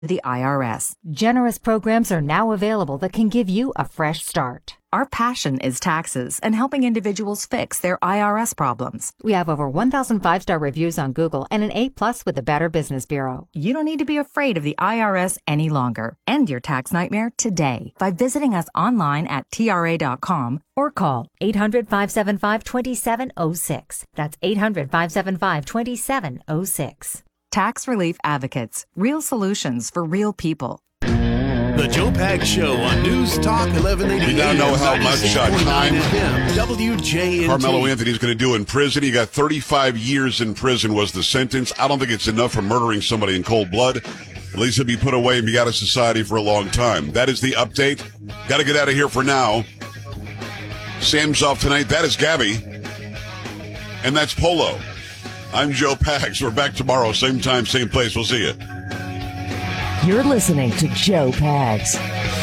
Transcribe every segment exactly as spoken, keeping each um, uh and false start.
the I R S. Generous programs are now available that can give you a fresh start. Our passion is taxes and helping individuals fix their I R S problems. We have over one thousand five-star reviews on Google and an A plus with the Better Business Bureau. You don't need to be afraid of the I R S any longer. End your tax nightmare today by visiting us online at T R A dot com or call eight hundred, five seven five, two seven zero six. That's eight hundred, five seven five, two seven zero six. Tax Relief Advocates. Real solutions for real people. The Joe Pags Show on News Talk eleven eighty. We now know how much uh, time W J N T. Carmelo Anthony's going to do in prison. He got thirty-five years in prison was the sentence. I don't think it's enough for murdering somebody in cold blood. At least he'll be put away and be out of society for a long time. That is the update. Got to get out of here for now. Sam's off tonight. That is Gabby. And that's Polo. I'm Joe Pags. We're back tomorrow, same time, same place. We'll see you. You're listening to Joe Pags.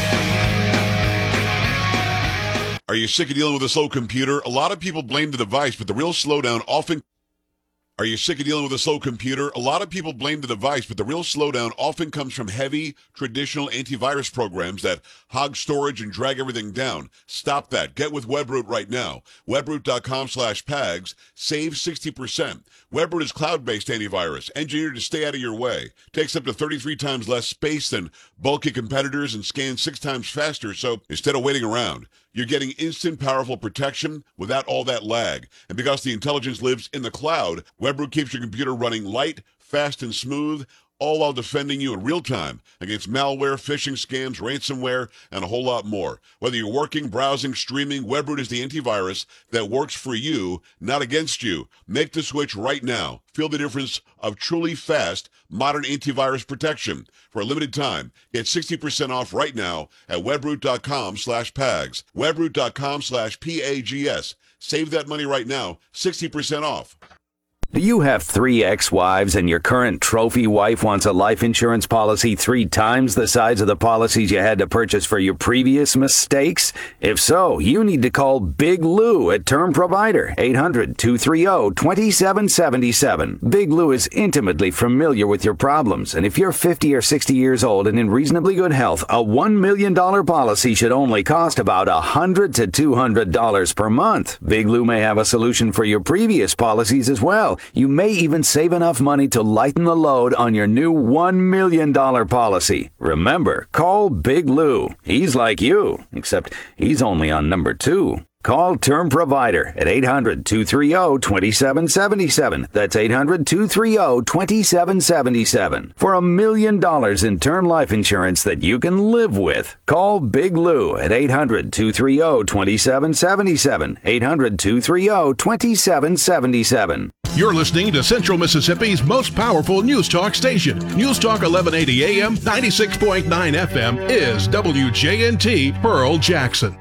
Are you sick of dealing with a slow computer? A lot of people blame the device, but the real slowdown often... Are you sick of dealing with a slow computer? A lot of people blame the device, but the real slowdown often comes from heavy, traditional antivirus programs that hog storage and drag everything down. Stop that. Get with Webroot right now. Webroot.com slash PAGS. Save sixty percent. Webroot is cloud-based antivirus, engineered to stay out of your way. Takes up to thirty-three times less space than bulky competitors and scans six times faster, so instead of waiting around, you're getting instant, powerful protection without all that lag. And because the intelligence lives in the cloud, Webroot keeps your computer running light, fast, and smooth, all while defending you in real time against malware, phishing scams, ransomware, and a whole lot more. Whether you're working, browsing, streaming, Webroot is the antivirus that works for you, not against you. Make the switch right now. Feel the difference of truly fast, modern antivirus protection. For a limited time, get sixty percent off right now at Webroot.com slash PAGS. Webroot.com slash P A G S. Save that money right now, sixty percent off. Do you have three ex-wives and your current trophy wife wants a life insurance policy three times the size of the policies you had to purchase for your previous mistakes? If so, you need to call Big Lou at Term Provider, eight hundred, two three zero, two seven seven seven. Big Lou is intimately familiar with your problems, and if you're fifty or sixty years old and in reasonably good health, a one million dollars policy should only cost about one hundred to two hundred dollars per month. Big Lou may have a solution for your previous policies as well. You may even save enough money to lighten the load on your new one million dollars policy. Remember, call Big Lou. He's like you, except he's only on number two. Call Term Provider at eight hundred, two three zero, two seven seven seven. That's eight hundred, two three zero, two seven seven seven. For a million dollars in term life insurance that you can live with. Call Big Lou at eight hundred, two three zero, two seven seven seven. eight hundred, two three zero, two seven seven seven. You're listening to Central Mississippi's most powerful news talk station. News Talk eleven eighty A M, ninety-six point nine F M is W J N T Pearl Jackson.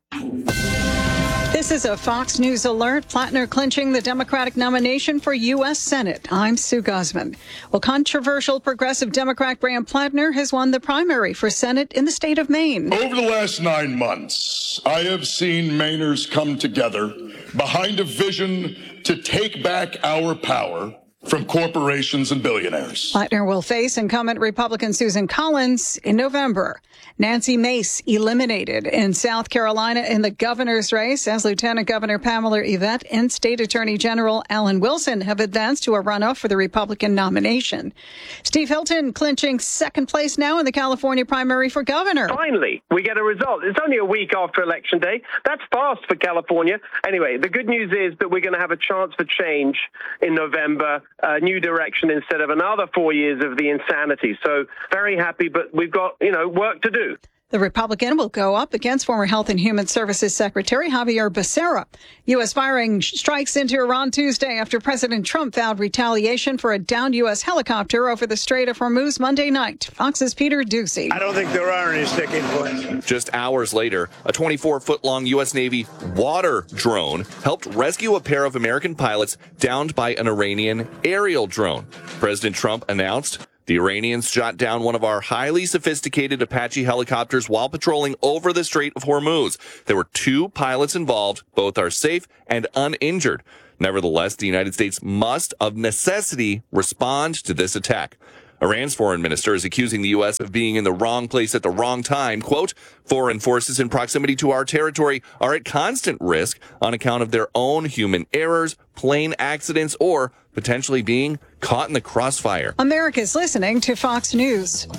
This is a Fox News alert. Plattner clinching the Democratic nomination for U S Senate. I'm Sue Guzman. Well, controversial progressive Democrat Graham Plattner has won the primary for Senate in the state of Maine. Over the last nine months, I have seen Mainers come together behind a vision to take back our power from corporations and billionaires. Plattner will face incumbent Republican Susan Collins in November. Nancy Mace eliminated in South Carolina in the governor's race as Lieutenant Governor Pamela Yvette and State Attorney General Alan Wilson have advanced to a runoff for the Republican nomination. Steve Hilton clinching second place now in the California primary for governor. Finally, we get a result. It's only a week after Election Day. That's fast for California. Anyway, the good news is that we're going to have a chance for change in November, a new direction instead of another four years of the insanity. So very happy, but we've got, you know, work to do. The Republican will go up against former Health and Human Services Secretary Javier Becerra. U S firing strikes into Iran Tuesday after President Trump vowed retaliation for a downed U S helicopter over the Strait of Hormuz Monday night. Fox's Peter Ducey. I don't think there are any sticking points. Just hours later, a twenty-four foot long U S Navy water drone helped rescue a pair of American pilots downed by an Iranian aerial drone. President Trump announced the Iranians shot down one of our highly sophisticated Apache helicopters while patrolling over the Strait of Hormuz. There were two pilots involved. Both are safe and uninjured. Nevertheless, the United States must, of necessity, respond to this attack. Iran's foreign minister is accusing the U S of being in the wrong place at the wrong time. Quote, foreign forces in proximity to our territory are at constant risk on account of their own human errors, plane accidents, or potentially being caught in the crossfire. America's listening to Fox News.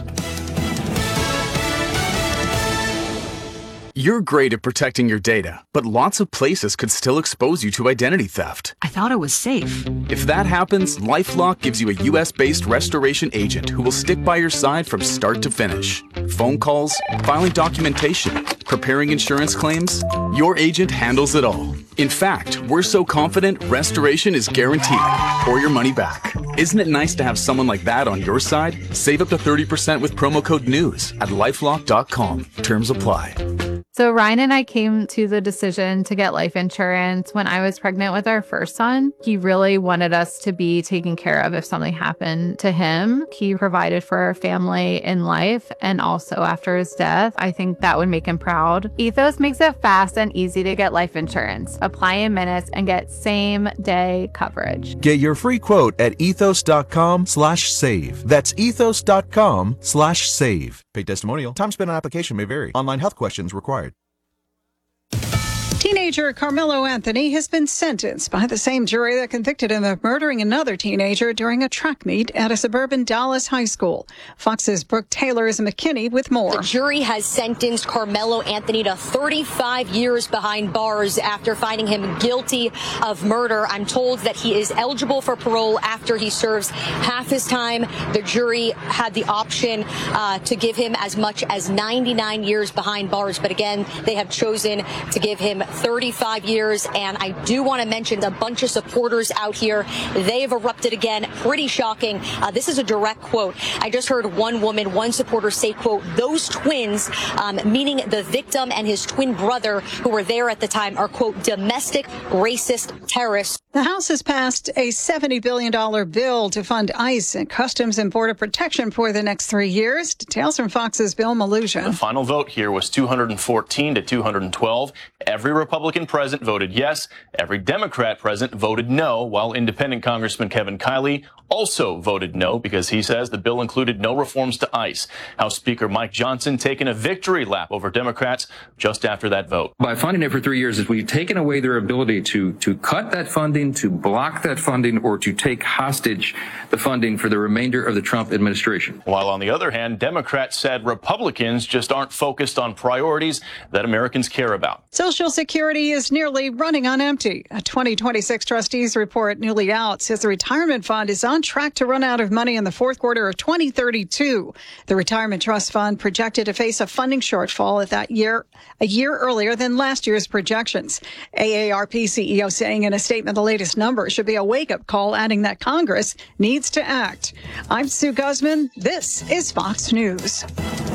You're great at protecting your data, but lots of places could still expose you to identity theft. I thought it was safe. If that happens, LifeLock gives you a U S-based restoration agent who will stick by your side from start to finish. Phone calls, filing documentation, preparing insurance claims, your agent handles it all. In fact, we're so confident restoration is guaranteed or your money back. Isn't it nice to have someone like that on your side? Save up to thirty percent with promo code NEWS at lifelock dot com. Terms apply. So Ryan and I came to the decision to get life insurance when I was pregnant with our first son. He really wanted us to be taken care of if something happened to him. He provided for our family in life and also after his death. I think that would make him proud. Ethos makes it fast and easy to get life insurance. Apply in minutes and get same day coverage. Get your free quote at ethos dot com slash save. That's ethos dot com slash save. Paid testimonial. Time spent on application may vary. Online health questions required. Teenager Carmelo Anthony has been sentenced by the same jury that convicted him of murdering another teenager during a track meet at a suburban Dallas high school. Fox's Brooke Taylor is McKinney with more. The jury has sentenced Carmelo Anthony to thirty-five years behind bars after finding him guilty of murder. I'm told that he is eligible for parole after he serves half his time. The jury had the option uh, to give him as much as ninety-nine years behind bars, but again, they have chosen to give him thirty-five years. And I do want to mention a bunch of supporters out here. They have erupted again. Pretty shocking. Uh, this is a direct quote. I just heard one woman, one supporter say, quote, those twins, um, meaning the victim and his twin brother who were there at the time, are, quote, domestic racist terrorists. The House has passed a seventy billion dollars bill to fund ICE and Customs and Border Protection for the next three years. Details from Fox's Bill Malusian. The final vote here was two hundred fourteen to two hundred twelve. Every Republican present voted yes. Every Democrat present voted no, while independent Congressman Kevin Kiley also voted no because he says the bill included no reforms to ICE. House Speaker Mike Johnson taking a victory lap over Democrats just after that vote. By funding it for three years, we've taken away their ability to, to cut that funding, to block that funding, or to take hostage the funding for the remainder of the Trump administration. While on the other hand, Democrats said Republicans just aren't focused on priorities that Americans care about. Social Security is nearly running on empty. A twenty twenty-six trustees report newly out says the retirement fund is on track to run out of money in the fourth quarter of twenty thirty-two. The retirement trust fund projected to face a funding shortfall at that year, a year earlier than last year's projections. A A R P C E O saying in a statement the latest number should be a wake-up call, adding that Congress needs to act. I'm Sue Guzman. This is Fox News.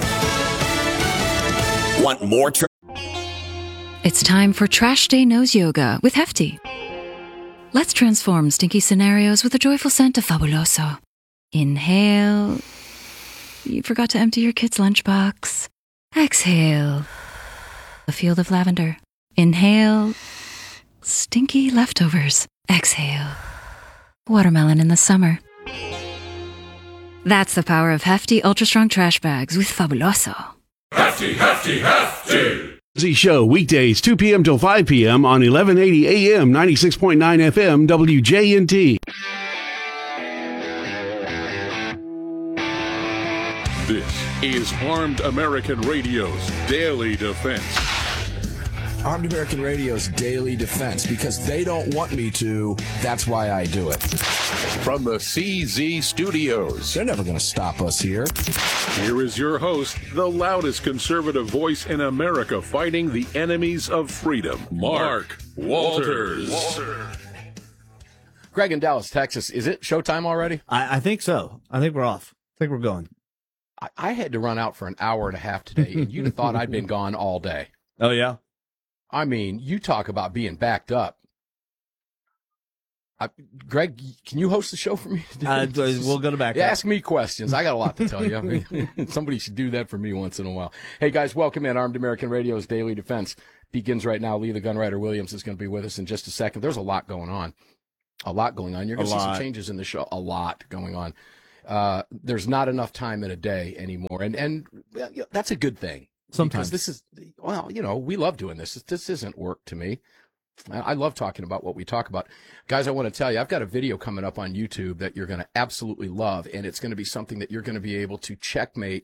Want more? Tr- It's time for Trash Day Nose Yoga with Hefty. Let's transform stinky scenarios with a joyful scent of Fabuloso. Inhale. You forgot to empty your kid's lunchbox. Exhale. A field of lavender. Inhale. Stinky leftovers. Exhale. Watermelon in the summer. That's the power of Hefty Ultra Strong Trash Bags with Fabuloso. Hefty, hefty, hefty! Z Show weekdays two p.m. till five p.m. on eleven eighty A M, ninety-six point nine F M, W J N T. This is Armed American Radio's Daily Defense. Armed American Radio's Daily Defense, because they don't want me to, that's why I do it. From the C Z Studios. They're never going to stop us here. Here is your host, the loudest conservative voice in America fighting the enemies of freedom, Mark Walters. Walters. Greg in Dallas, Texas. Is it showtime already? I, I think so. I think we're off. I think we're going. I, I had to run out for an hour and a half today, and you'd have thought I'd been gone all day. Oh, yeah? I mean, you talk about being backed up. I, Greg, can you host the show for me? Uh, we'll go to back yeah, up. Ask me questions. I got a lot to tell you. Somebody should do that for me once in a while. Hey, guys, welcome in. Armed American Radio's Daily Defense begins right now. Lee the Gunwriter Williams is going to be with us in just a second. There's a lot going on. A lot going on. You're going to see some changes in the show. A lot going on. uh, there's not enough time in a day anymore. And, and well, you know, that's a good thing. Sometimes. Because this is, well, you know, we love doing this. This isn't work to me. I love talking about what we talk about. Guys, I want to tell you, I've got a video coming up on YouTube that you're going to absolutely love, and it's going to be something that you're going to be able to checkmate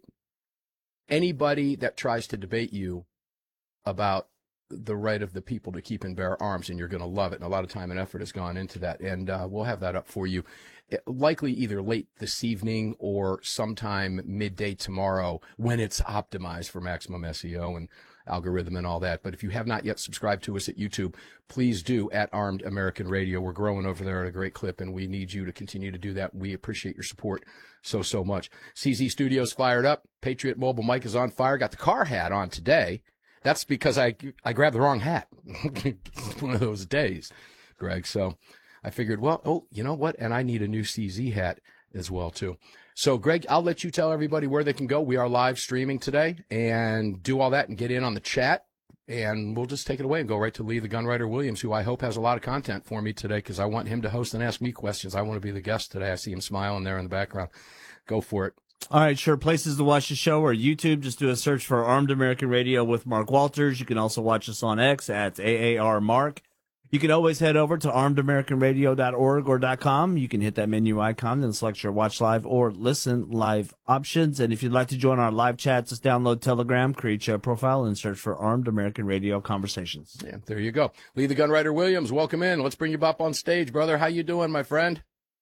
anybody that tries to debate you about the right of the people to keep and bear arms, and you're going to love it. And a lot of time and effort has gone into that, and uh, we'll have that up for you likely either late this evening or sometime midday tomorrow when it's optimized for maximum S E O and algorithm and all that. But if you have not yet subscribed to us at YouTube, please do at Armed American Radio. We're growing over there at a great clip, and we need you to continue to do that. We appreciate your support so, so much. C Z Studios fired up. Patriot Mobile Mike is on fire. Got the car hat on today. That's because I I grabbed the wrong hat. It's one of those days, Greg. So I figured, well, oh, you know what? And I need a new C Z hat as well, too. So, Greg, I'll let you tell everybody where they can go. We are live streaming today, and do all that and get in on the chat, and we'll just take it away and go right to Lee the Gunwriter Williams, who I hope has a lot of content for me today because I want him to host and ask me questions. I want to be the guest today. I see him smiling there in the background. Go for it. All right, sure. Places to watch the show are YouTube. Just do a search for Armed American Radio with Mark Walters. You can also watch us on X at A A R Mark. You can always head over to armed american radio dot org or .com. You can hit that menu icon and select your watch live or listen live options. And if you'd like to join our live chat, just download Telegram, create your profile, and search for Armed American Radio Conversations. Yeah, there you go. Lee the Gunwriter Williams, welcome in. Let's bring you up on stage, brother. How you doing, my friend?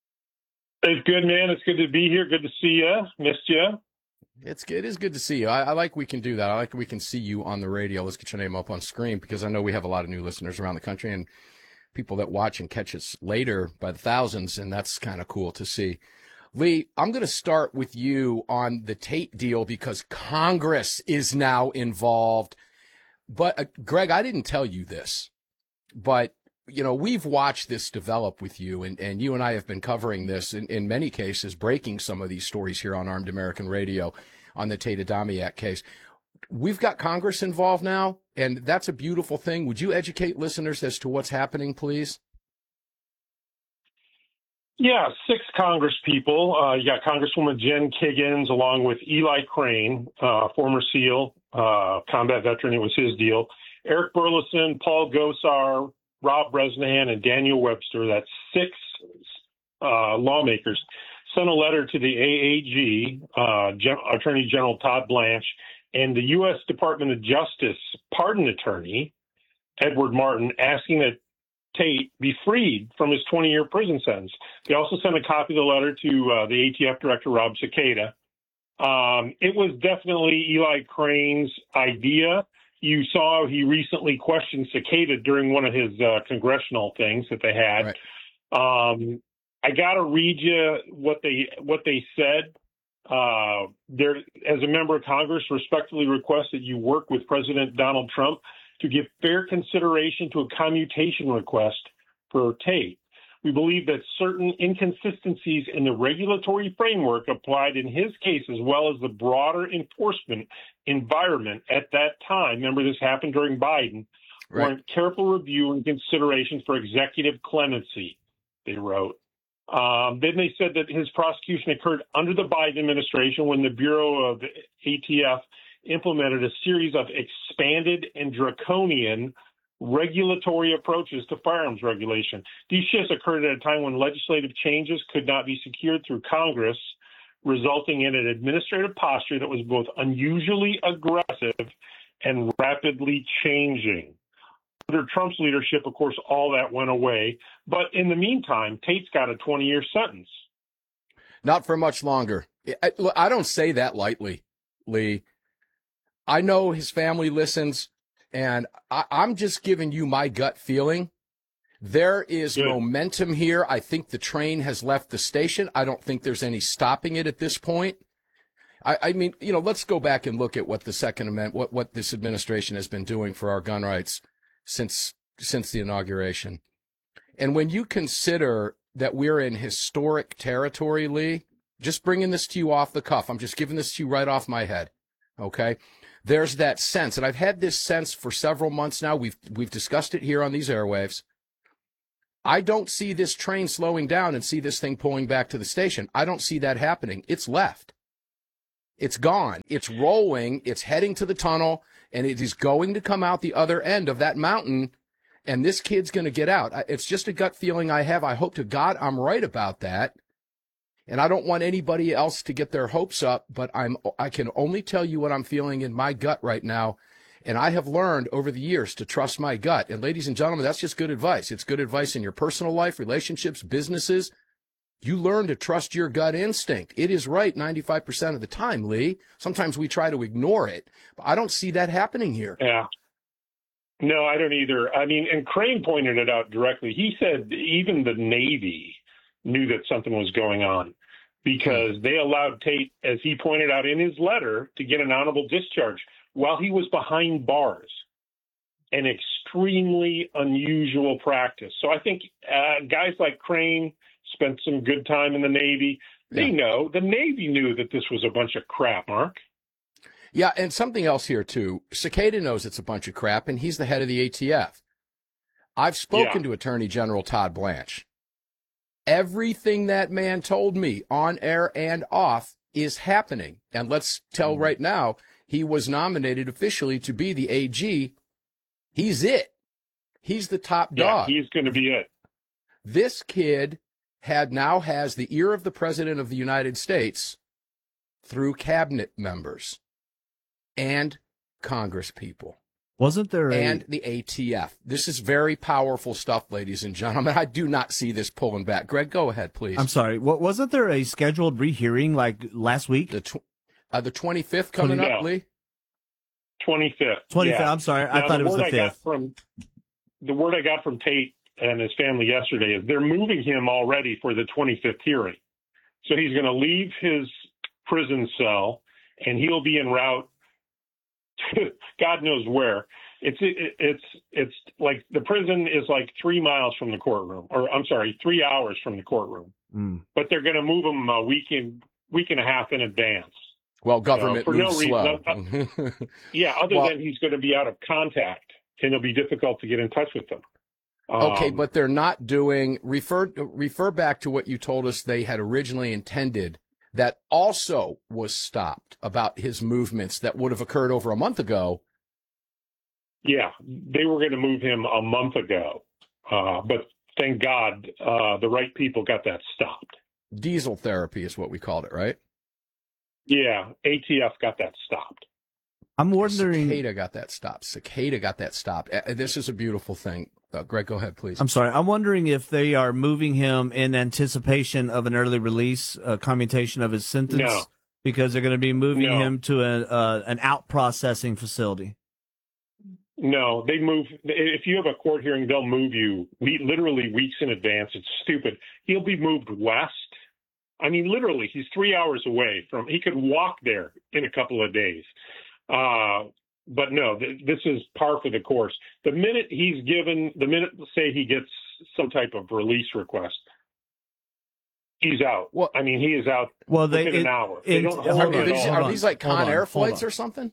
It's good, man. It's good to be here. Good to see you. Missed you. It's it is good to see you. I, I like we can do that. I like we can see you on the radio. Let's get your name up on screen because I know we have a lot of new listeners around the country and people that watch and catch us later by the thousands, and that's kind of cool to see. Lee, I'm going to start with you on the Tate deal because Congress is now involved. But, uh, Greg, I didn't tell you this, but, you know, we've watched this develop with you, and, and you and I have been covering this in, in many cases, breaking some of these stories here on Armed American Radio on the Tate Adamiak case. We've got Congress involved now, and that's a beautiful thing. Would you educate listeners as to what's happening, please? Yeah, six Congress people. Uh, you got Congresswoman Jen Kiggins along with Eli Crane, uh, former SEAL, uh, combat veteran. It was his deal. Eric Burleson, Paul Gosar, Rob Bresnahan, and Daniel Webster. That's six uh, lawmakers. Sent a letter to the A A G, uh, Gen- Attorney General Todd Blanche, and the U S Department of Justice pardon attorney, Edward Martin, asking that Tate be freed from his twenty-year prison sentence. They also sent a copy of the letter to uh, the A T F director, Rob Cicada. Um, it was definitely Eli Crane's idea. You saw he recently questioned Cicada during one of his uh, congressional things that they had. Right. Um, I got to read you what they what they said. Uh, there, as a member of Congress, respectfully request that you work with President Donald Trump to give fair consideration to a commutation request for Tate. We believe that certain inconsistencies in the regulatory framework applied in his case, as well as the broader enforcement environment at that time, remember this happened during Biden, right, warrant careful review and consideration for executive clemency, they wrote. Um, then they said that his prosecution occurred under the Biden administration when the Bureau of A T F implemented a series of expanded and draconian regulatory approaches to firearms regulation. These shifts occurred at a time when legislative changes could not be secured through Congress, resulting in an administrative posture that was both unusually aggressive and rapidly changing. Under Trump's leadership, of course, all that went away. But in the meantime, Tate's got a twenty-year sentence. Not for much longer. I, I don't say that lightly, Lee. I know his family listens, and I, I'm just giving you my gut feeling. There is Good. momentum here. I think the train has left the station. I don't think there's any stopping it at this point. I, I mean, you know, let's go back and look at what the Second Amendment, what, what this administration has been doing for our gun rights since since the inauguration. And when you consider that we're in historic territory, Lee, just bringing this to you off the cuff, I'm just giving this to you right off my head, okay? There's that sense, and I've had this sense for several months now. We've we've discussed it here on these airwaves, I don't see this train slowing down and see this thing pulling back to the station. I don't see that happening. It's left. It's gone. It's rolling. It's heading to the tunnel, and it is going to come out the other end of that mountain, and this kid's going to get out. It's just a gut feeling I have. I hope to God I'm right about that, and I don't want anybody else to get their hopes up, but I'm, I can only tell you what I'm feeling in my gut right now, and I have learned over the years to trust my gut. And ladies and gentlemen, that's just good advice. It's good advice in your personal life, relationships, businesses. You learn to trust your gut instinct. It is right ninety-five percent of the time, Lee. Sometimes we try to ignore it, but I don't see that happening here. Yeah. No, I don't either. I mean, and Crane pointed it out directly. He said even the Navy knew that something was going on because they allowed Tate, as he pointed out in his letter, to get an honorable discharge while he was behind bars. An extremely unusual practice. So I think uh, guys like Crane spent some good time in the Navy. They yeah. know. The Navy knew that this was a bunch of crap, Mark. Yeah, and something else here, too. Cicada knows it's a bunch of crap, and he's the head of the A T F. I've spoken yeah. to Attorney General Todd Blanche. Everything that man told me on air and off is happening. And let's tell mm-hmm. right now, he was nominated officially to be the A G. He's it. He's the top dog. Yeah, he's going to be it. This kid had now has the ear of the President of the United States through cabinet members and Congress people. Wasn't there a... And the A T F. This is very powerful stuff, ladies and gentlemen. I do not see this pulling back. Greg, go ahead, please. I'm sorry. What, wasn't there a scheduled rehearing like last week? The tw- uh, the twenty-fifth coming twenty, up, no. Lee? twenty-fifth. twenty-fifth. Yeah. I'm sorry. Now, I thought the it was word the I fifth. got from, the word I got from Tate and his family yesterday is they're moving him already for the twenty-fifth hearing. So he's going to leave his prison cell, and he'll be en route to God knows where. It's it, it's it's like the prison is like three miles from the courtroom, or I'm sorry, three hours from the courtroom. Mm. But they're going to move him a week in, week and a half in advance. Well, government uh, for moves no slow. reason. Uh, yeah, other well, than he's going to be out of contact, and it'll be difficult to get in touch with them. Um, okay, but they're not doing refer refer back to what you told us they had originally intended. That also was stopped about his movements that would have occurred over a month ago. Yeah, they were going to move him a month ago, uh, but thank God uh, the right people got that stopped. Diesel therapy is what we called it, right? Yeah, A T F got that stopped. I'm wondering. Cicada got that stopped. Cicada got that stopped. Uh, this is a beautiful thing. Uh, Greg, go ahead, please. I'm sorry. I'm wondering if they are moving him in anticipation of an early release, uh, commutation of his sentence, no. because they're going to be moving no. him to a, uh, an out processing facility. No, they move. If you have a court hearing, they'll move you literally weeks in advance. It's stupid. He'll be moved west. I mean, literally, he's three hours away from. He could walk there in a couple of days. Uh, but no, th- this is par for the course. The minute he's given, the minute, say he gets some type of release request, he's out. Well, I mean, he is out well, they, within it, an hour. It, they don't are, hold are, it these, all. are these like Con on, Air flights on. or something?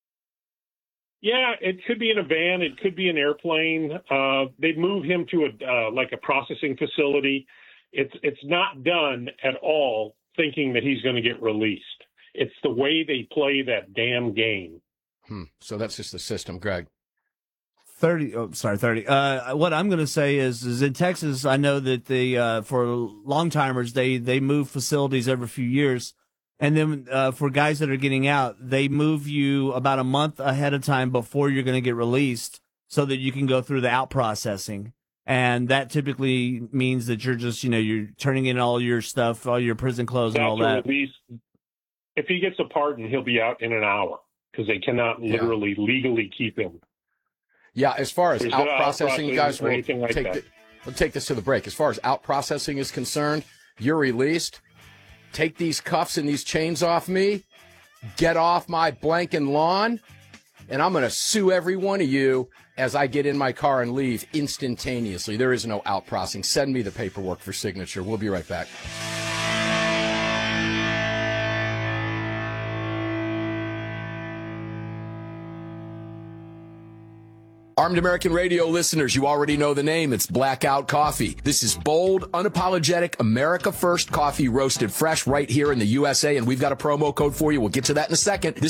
Yeah, it could be in a van. It could be an airplane. Uh, they move him to a uh, like a processing facility. It's it's not done at all thinking that he's going to get released. It's the way they play that damn game. Hmm. So that's just the system, Greg. thirty oh, sorry, thirty. Uh, what I'm going to say is, is in Texas, I know that the, uh, for long timers, they, they move facilities every few years. And then, uh, for guys that are getting out, they move you about a month ahead of time before you're going to get released so that you can go through the out processing. And that typically means that you're just, you know, you're turning in all your stuff, all your prison clothes and all that. Release, if he gets a pardon, he'll be out in an hour because they cannot literally yeah. legally keep him. Yeah, as far as There's out no processing, you guys will like take, the, we'll take this to the break. As far as out processing is concerned, you're released. Take these cuffs and these chains off me. Get off my blanket lawn. And I'm going to sue every one of you as I get in my car and leave instantaneously. There is no out processing. Send me the paperwork for signature. We'll be right back. Armed American Radio listeners, you already know the name. It's Blackout Coffee. This is bold, unapologetic, America First coffee roasted fresh right here in the U S A, and we've got a promo code for you. We'll get to that in a second. This